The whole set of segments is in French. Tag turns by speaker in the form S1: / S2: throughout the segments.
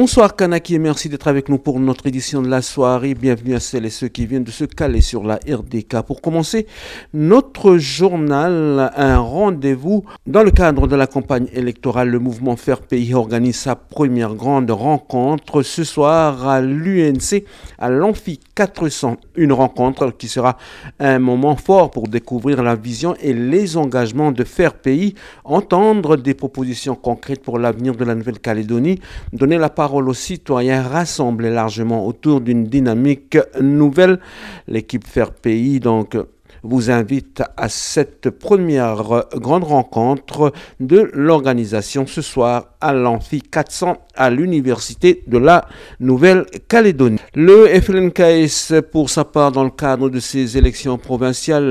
S1: Bonsoir Kanaki et merci d'être avec nous pour notre édition de la soirée. Bienvenue à celles et ceux qui viennent de se caler sur la RDK. Pour commencer notre journal, un rendez-vous dans le cadre de la campagne électorale. Le mouvement Faire Pays organise sa première grande rencontre ce soir à l'UNC, à l'Amphi 400. Une rencontre qui sera un moment fort pour découvrir la vision et les engagements de Faire Pays, entendre des propositions concrètes pour l'avenir de la Nouvelle-Calédonie, donner la parole aux citoyens rassemblés largement autour d'une dynamique nouvelle. L'équipe Faire Pays vous invite à cette première grande rencontre de l'organisation ce soir à l'Amphi 400 à l'Université de la Nouvelle-Calédonie. Le FLNKS, pour sa part, dans le cadre de des élections provinciales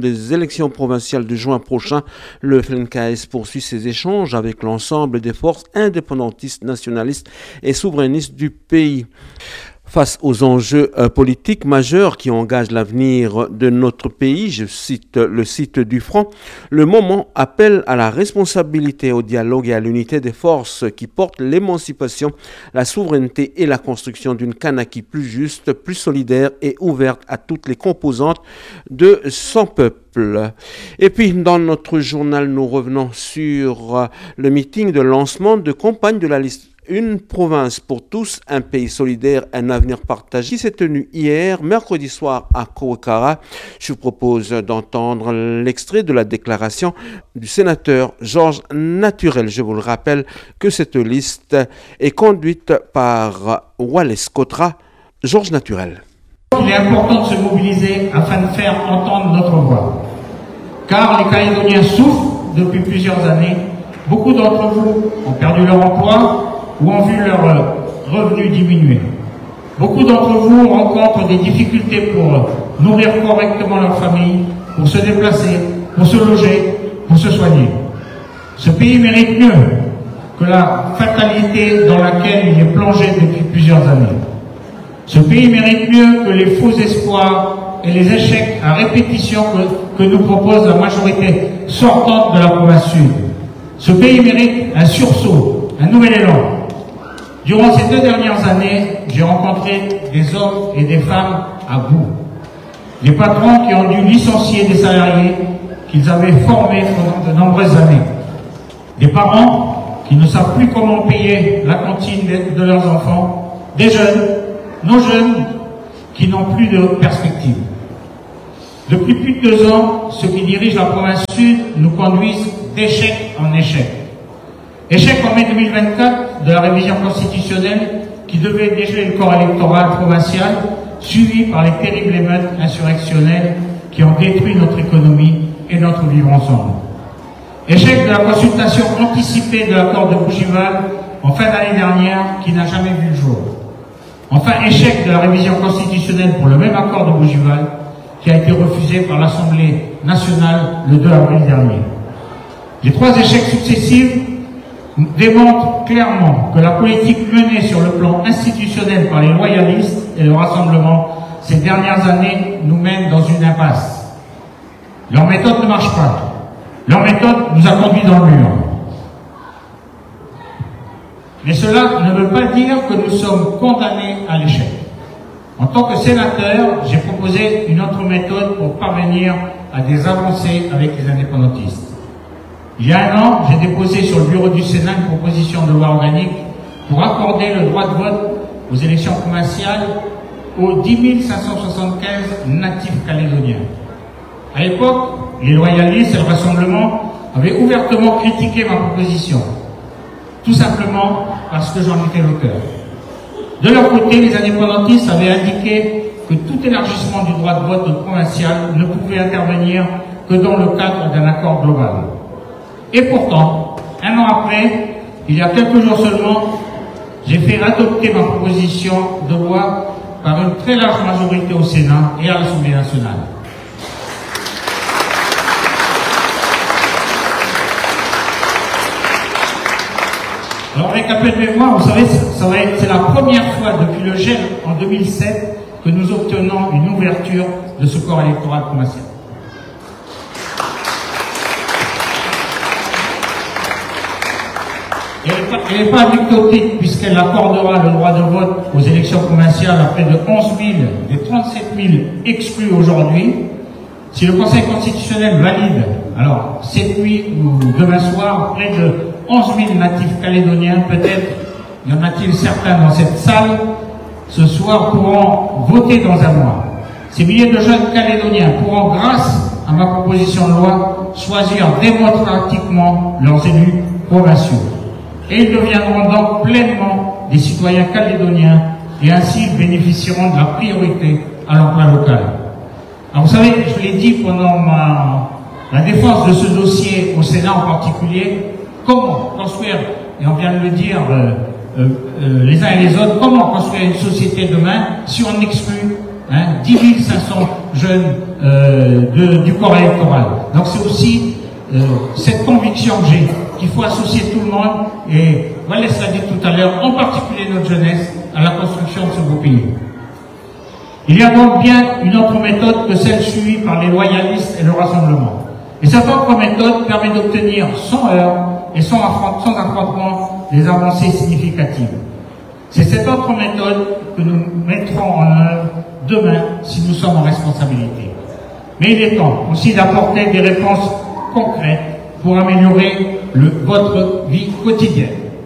S1: de juin prochain, le FLNKS poursuit ses échanges avec l'ensemble des forces indépendantistes, nationalistes et souverainistes du pays. Face aux enjeux politiques majeurs qui engagent l'avenir de notre pays, je cite le site du Front, le moment appelle à la responsabilité, au dialogue et à l'unité des forces qui portent l'émancipation, la souveraineté et la construction d'une Kanaki plus juste, plus solidaire et ouverte à toutes les composantes de son peuple. Et puis, dans notre journal, nous revenons sur le meeting de lancement de campagne de la liste Une province pour tous, un pays solidaire, un avenir partagé, qui s'est tenu hier, mercredi soir à Kouekara. Je vous propose d'entendre l'extrait de la déclaration du sénateur Georges Naturel. Je vous le rappelle que cette liste est conduite par Wallace Kotra. Georges Naturel.
S2: Il est important de se mobiliser afin de faire entendre notre voix. Car les Calédoniens souffrent depuis plusieurs années. Beaucoup d'entre vous ont perdu leur emploi ou ont vu leurs revenus diminuer. Beaucoup d'entre vous rencontrent des difficultés pour nourrir correctement leur famille, pour se déplacer, pour se loger, pour se soigner. Ce pays mérite mieux que la fatalité dans laquelle il est plongé depuis plusieurs années. Ce pays mérite mieux que les faux espoirs et les échecs à répétition que nous propose la majorité sortante de la province sud. Ce pays mérite un sursaut, un nouvel élan. Durant ces 2 dernières années, j'ai rencontré des hommes et des femmes à bout. Des patrons qui ont dû licencier des salariés qu'ils avaient formés pendant de nombreuses années. Des parents qui ne savent plus comment payer la cantine de leurs enfants. Des jeunes, nos jeunes, qui n'ont plus de perspective. Depuis plus de 2 ans, ceux qui dirigent la province sud nous conduisent d'échec en échec. Échec en mai 2024 de la révision constitutionnelle qui devait dégeler le corps électoral provincial, suivi par les terribles émeutes insurrectionnelles qui ont détruit notre économie et notre vivre ensemble. Échec de la consultation anticipée de l'accord de Bougival en fin d'année dernière qui n'a jamais vu le jour. Enfin, échec de la révision constitutionnelle pour le même accord de Bougival qui a été refusé par l'Assemblée nationale le 2 avril dernier. Les 3 échecs successifs démontre clairement que la politique menée sur le plan institutionnel par les loyalistes et le Rassemblement ces dernières années nous mène dans une impasse. Leur méthode ne marche pas. Leur méthode nous a conduits dans le mur. Mais cela ne veut pas dire que nous sommes condamnés à l'échec. En tant que sénateur, j'ai proposé une autre méthode pour parvenir à des avancées avec les indépendantistes. Il y a 1 an, j'ai déposé sur le bureau du Sénat une proposition de loi organique pour accorder le droit de vote aux élections provinciales aux 10 575 natifs calédoniens. À l'époque, les loyalistes et le Rassemblement avaient ouvertement critiqué ma proposition, tout simplement parce que j'en étais l'auteur. De leur côté, les indépendantistes avaient indiqué que tout élargissement du droit de vote provincial ne pouvait intervenir que dans le cadre d'un accord global. Et pourtant, 1 an après, il y a quelques jours seulement, j'ai fait adopter ma proposition de loi par une très large majorité au Sénat et à l'Assemblée nationale. Alors avec un peu de mémoire, vous savez, c'est la première fois depuis le gel en 2007 que nous obtenons une ouverture de ce corps électoral provincial. Et n'est pas anecdotique puisqu'elle accordera le droit de vote aux élections provinciales à près de 11 000 des 37 000 exclus aujourd'hui. Si le Conseil constitutionnel valide, alors cette nuit ou demain soir, près de 11 000 natifs calédoniens, peut-être y en a-t-il certains dans cette salle, ce soir pourront voter dans un mois. Ces milliers de jeunes calédoniens pourront, grâce à ma proposition de loi, choisir démocratiquement leurs élus provinciaux. Et ils deviendront donc pleinement des citoyens calédoniens et ainsi ils bénéficieront de la priorité à l'emploi local. Alors vous savez, je l'ai dit pendant la défense de ce dossier au Sénat en particulier, comment construire, et on vient de le dire les uns et les autres, comment construire une société demain si on exclut 10 500 jeunes du corps électoral. Donc c'est aussi cette conviction que j'ai, qu'il faut associer tout le monde, et Wallace l'a dit tout à l'heure, en particulier notre jeunesse, à la construction de ce beau pays. Il y a donc bien une autre méthode que celle suivie par les loyalistes et le rassemblement. Et cette autre méthode permet d'obtenir sans heurts et sans affrontement des avancées significatives. C'est cette autre méthode que nous mettrons en œuvre demain si nous sommes en responsabilité. Mais il est temps aussi d'apporter des réponses concrètes pour améliorer votre vie quotidienne.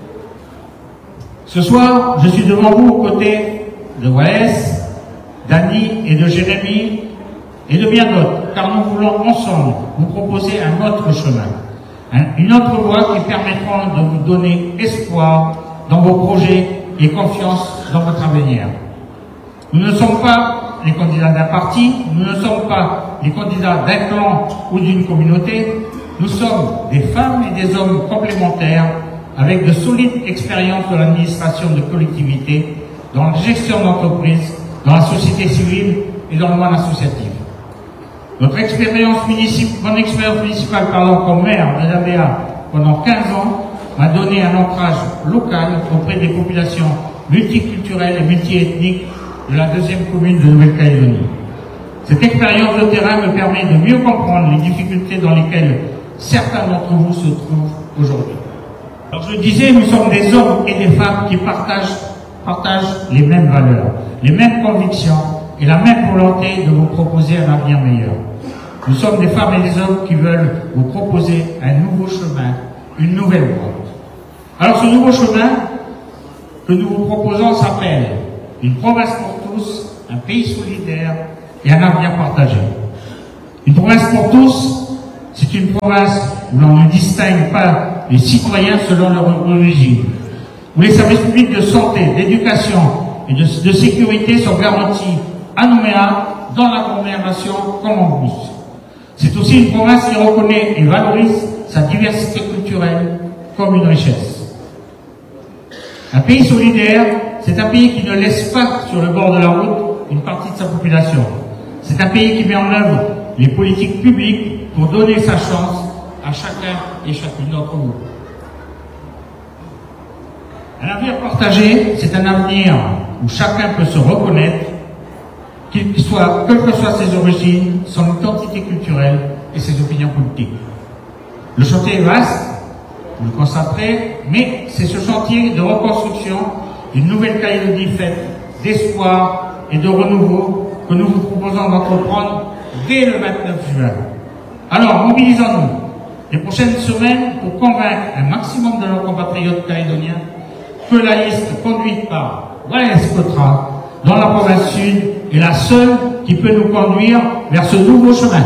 S2: Ce soir, je suis devant vous aux côtés de Wallace, d'Annie et de Jérémy et de bien d'autres, car nous voulons ensemble vous proposer un autre chemin, une autre voie qui permettra de vous donner espoir dans vos projets et confiance dans votre avenir. Nous ne sommes pas les candidats d'un parti, nous ne sommes pas les candidats d'un clan ou d'une communauté, nous sommes des femmes et des hommes complémentaires avec de solides expériences de l'administration de collectivités, dans la gestion d'entreprises, dans la société civile et dans le monde associatif. Mon expérience municipale comme maire de l'ABA pendant 15 ans m'a donné un ancrage local auprès des populations multiculturelles et multiethniques de la deuxième commune de Nouvelle-Calédonie. Cette expérience de terrain me permet de mieux comprendre les difficultés dans lesquelles certains d'entre vous se trouvent aujourd'hui. Alors je disais, nous sommes des hommes et des femmes qui partagent les mêmes valeurs, les mêmes convictions et la même volonté de vous proposer un avenir meilleur. Nous sommes des femmes et des hommes qui veulent vous proposer un nouveau chemin, une nouvelle voie. Alors ce nouveau chemin que nous vous proposons s'appelle une province pour tous, un pays solidaire et un avenir partagé. Une province pour tous, c'est une province où l'on ne distingue pas les citoyens selon leur origine, où les services publics de santé, d'éducation et de sécurité sont garantis à Nouméa, dans l'agglomération comme en Brousse. C'est aussi une province qui reconnaît et valorise sa diversité culturelle comme une richesse. Un pays solidaire, c'est un pays qui ne laisse pas sur le bord de la route une partie de sa population. C'est un pays qui met en œuvre les politiques publiques pour donner sa chance à chacun et chacune d'entre vous. Un avenir partagé, c'est un avenir où chacun peut se reconnaître, quelles que soient ses origines, son identité culturelle et ses opinions politiques. Le chantier est vaste, vous le constaterez, mais c'est ce chantier de reconstruction d'une Nouvelle-Calédonie faite d'espoir et de renouveau que nous vous proposons d'entreprendre dès le 29 juin. Alors, mobilisons-nous les prochaines semaines pour convaincre un maximum de nos compatriotes calédoniens que la liste conduite par Wallace Cotra dans la province sud est la seule qui peut nous conduire vers ce nouveau chemin.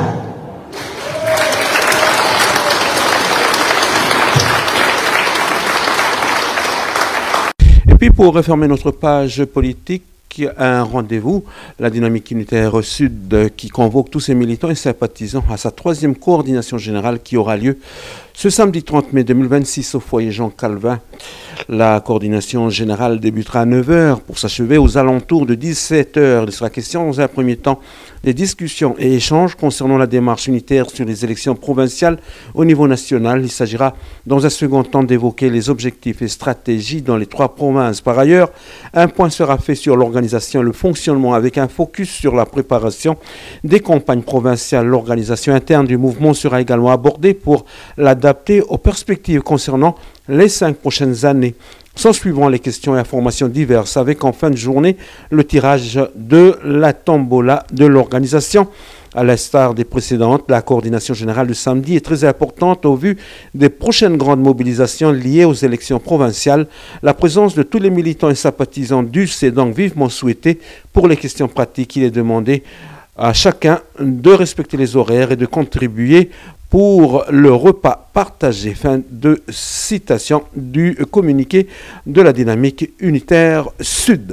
S1: Et puis pour refermer notre page politique, un rendez-vous, la dynamique unitaire sud qui convoque tous ses militants et sympathisants à sa 3e coordination générale qui aura lieu ce samedi 30 mai 2026 au foyer Jean Calvin. La coordination générale débutera à 9h pour s'achever aux alentours de 17h. Il sera question dans un premier temps des discussions et échanges concernant la démarche unitaire sur les élections provinciales au niveau national. Il s'agira dans un second temps d'évoquer les objectifs et stratégies dans les 3 provinces. Par ailleurs, un point sera fait sur l'organisation et le fonctionnement avec un focus sur la préparation des campagnes provinciales. L'organisation interne du mouvement sera également abordée pour l'adapter aux perspectives concernant les 5 prochaines années. S'en suivront les questions et informations diverses avec en fin de journée le tirage de la tombola de l'organisation. À l'instar des précédentes, la coordination générale de samedi est très importante au vu des prochaines grandes mobilisations liées aux élections provinciales. La présence de tous les militants et sympathisants d'US est donc vivement souhaitée. Pour les questions pratiques, il est demandé à chacun de respecter les horaires et de contribuer pour le repas partagé. Fin de citation du communiqué de la dynamique unitaire Sud.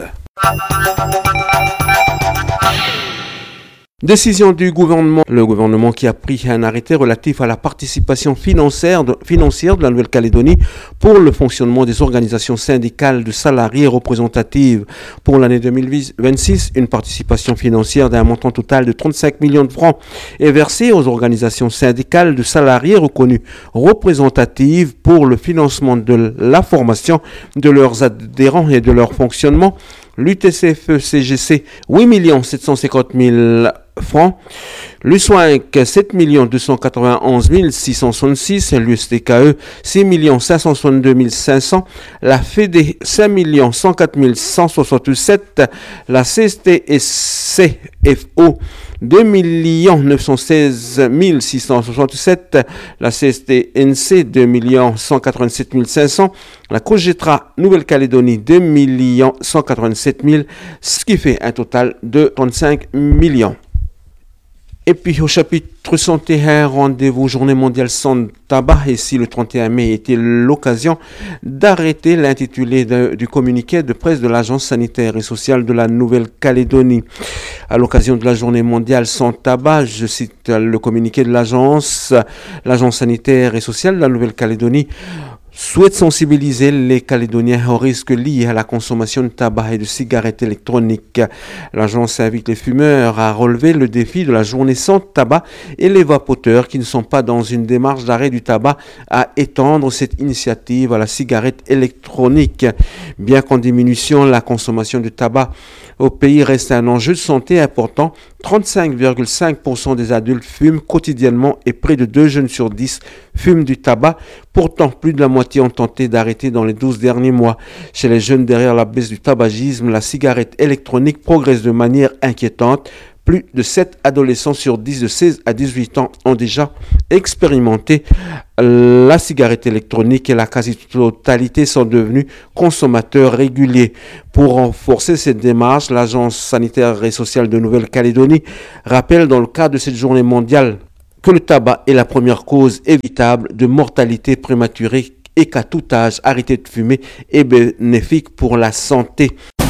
S1: Décision du gouvernement. Le gouvernement qui a pris un arrêté relatif à la participation financière de la Nouvelle-Calédonie pour le fonctionnement des organisations syndicales de salariés représentatives pour l'année 2026. Une participation financière d'un montant total de 35 millions de francs est versée aux organisations syndicales de salariés reconnues représentatives pour le financement de la formation de leurs adhérents et de leur fonctionnement. L'UTCFE-CGC, 8 750 000 francs. L'USWANC, 7 291 666. L'USTKE, 6 562 500. La FEDE, 5 104 167. La CSTSCFO, 2 916 667. La CSTNC, 2 187 500. La COGETRA Nouvelle-Calédonie, 2 187 000, ce qui fait un total de 35 millions. Et puis au chapitre santé, un rendez-vous Journée mondiale sans tabac. Et si le 31 mai était l'occasion d'arrêter l'intitulé du communiqué de presse de l'Agence sanitaire et sociale de la Nouvelle-Calédonie. À l'occasion de la Journée mondiale sans tabac, je cite le communiqué de l'Agence sanitaire et sociale de la Nouvelle-Calédonie, souhaite sensibiliser les Calédoniens aux risques liés à la consommation de tabac et de cigarettes électroniques. L'agence invite les fumeurs à relever le défi de la journée sans tabac et les vapoteurs qui ne sont pas dans une démarche d'arrêt du tabac à étendre cette initiative à la cigarette électronique. Bien qu'en diminution, la consommation de tabac au pays reste un enjeu de santé important. 35,5% des adultes fument quotidiennement et près de 2 jeunes sur 10 fument du tabac. Pourtant, plus de la moitié ont tenté d'arrêter dans les 12 derniers mois. Chez les jeunes, derrière la baisse du tabagisme, la cigarette électronique progresse de manière inquiétante. Plus de 7 adolescents sur 10 de 16 à 18 ans ont déjà expérimenté la cigarette électronique et la quasi-totalité sont devenus consommateurs réguliers. Pour renforcer cette démarche, l'Agence sanitaire et sociale de Nouvelle-Calédonie rappelle dans le cadre de cette journée mondiale que le tabac est la première cause évitable de mortalité prématurée et qu'à tout âge, arrêter de fumer est bénéfique pour la santé.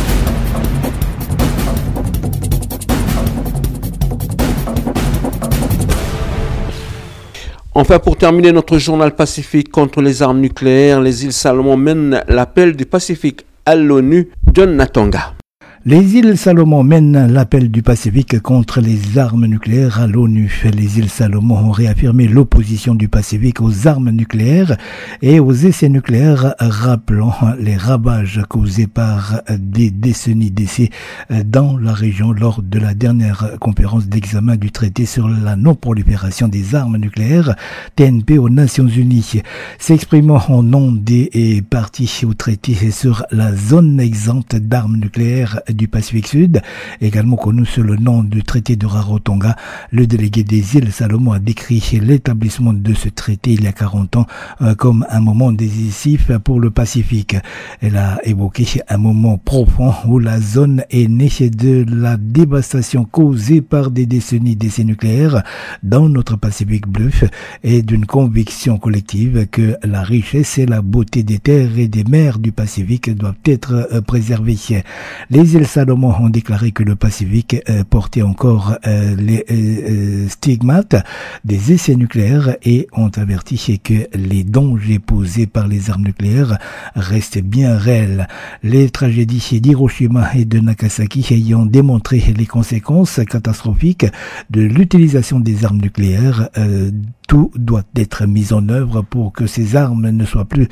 S1: Enfin, pour terminer notre journal Pacifique contre les armes nucléaires, les îles Salomon mènent l'appel du Pacifique à l'ONU. John Natonga.
S3: Les îles Salomon mènent l'appel du Pacifique contre les armes nucléaires à l'ONU. Les îles Salomon ont réaffirmé l'opposition du Pacifique aux armes nucléaires et aux essais nucléaires, rappelant les ravages causés par des décennies d'essais dans la région lors de la dernière conférence d'examen du traité sur la non-prolifération des armes nucléaires, TNP aux Nations Unies. S'exprimant au nom des parties au traité sur la zone exempte d'armes nucléaires du Pacifique Sud, également connu sous le nom du traité de Rarotonga, le délégué des îles Salomon a décrit l'établissement de ce traité il y a 40 ans comme un moment décisif pour le Pacifique. Elle a évoqué un moment profond où la zone est née de la dévastation causée par des décennies d'essais nucléaires dans notre Pacifique bleu et d'une conviction collective que la richesse et la beauté des terres et des mers du Pacifique doivent être préservées. Les îles Salomon ont déclaré que le Pacifique portait encore les stigmates des essais nucléaires et ont averti que les dangers posés par les armes nucléaires restent bien réels. Les tragédies d'Hiroshima et de Nagasaki ayant démontré les conséquences catastrophiques de l'utilisation des armes nucléaires tout doit être mis en œuvre pour que ces armes ne soient plus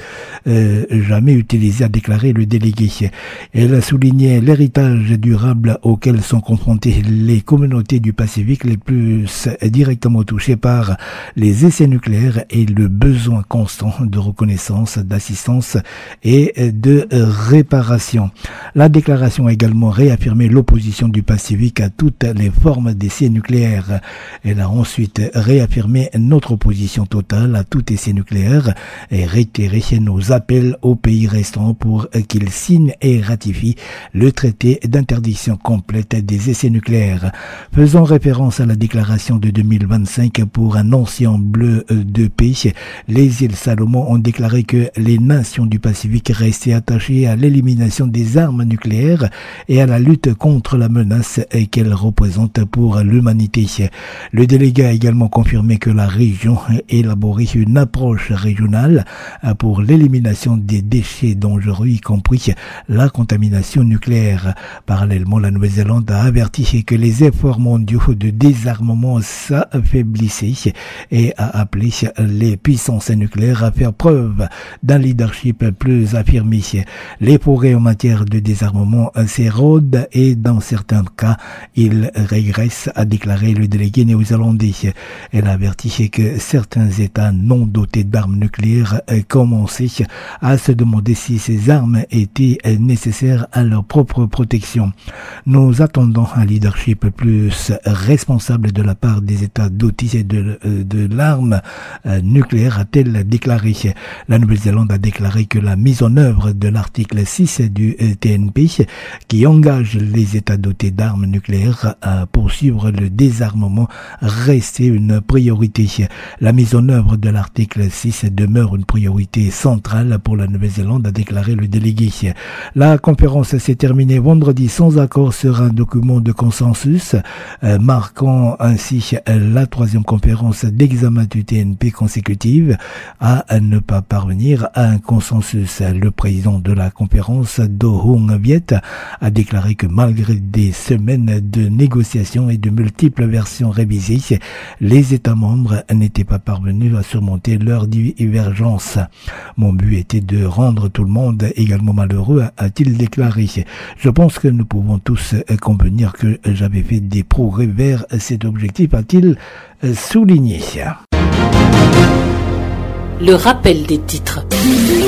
S3: jamais utilisées, a déclaré le délégué. Elle a souligné l'héritage durable auquel sont confrontées les communautés du Pacifique les plus directement touchées par les essais nucléaires et le besoin constant de reconnaissance, d'assistance et de réparation. La déclaration a également réaffirmé l'opposition du Pacifique à toutes les formes d'essais nucléaires. Elle a ensuite réaffirmé notre opposition totale à tout essai nucléaire et réitéré nos appels aux pays restants pour qu'ils signent et ratifient le traité d'interdiction complète des essais nucléaires. Faisant référence à la déclaration de 2025 pour un ensemble de pays, les îles Salomon ont déclaré que les nations du Pacifique restaient attachées à l'élimination des armes nucléaires et à la lutte contre la menace qu'elles représentent pour l'humanité. Le délégué a également confirmé que la région élaborait une approche régionale pour l'élimination des déchets dangereux, y compris la contamination nucléaire. Parallèlement, la Nouvelle-Zélande a averti que les efforts mondiaux de désarmement s'affaiblissaient et a appelé les puissances nucléaires à faire preuve d'un leadership plus affirmé. Les progrès en matière de désarmement s'érodent et dans certains cas, ils régressent, a déclaré le délégué néo-zélandais. Elle a averti que certains États non dotés d'armes nucléaires commençaient à se demander si ces armes étaient nécessaires à leur propre protection. Nous attendons un leadership plus responsable de la part des États dotés de l'arme nucléaire, a-t-elle déclaré. La Nouvelle-Zélande a déclaré que la mise en œuvre de l'article 6 du TNP, qui engage les États dotés d'armes nucléaires à poursuivre le désarmement, restait une priorité. La mise en œuvre de l'article 6 demeure une priorité centrale pour la Nouvelle-Zélande, a déclaré le délégué. La conférence s'est terminée vendredi sans accord sur un document de consensus, marquant ainsi la troisième conférence d'examen du TNP consécutive à ne pas parvenir à un consensus. Le président de la conférence, Do Hung Viet, a déclaré que malgré des semaines de négociations et de multiples versions révisées, les États membres n'étaient pas parvenus à surmonter leurs divergences. Mon but était de rendre tout le monde également malheureux, a-t-il déclaré. Je pense que nous pouvons tous convenir que j'avais fait des progrès vers cet objectif, a-t-il souligné.
S4: Le rappel des titres.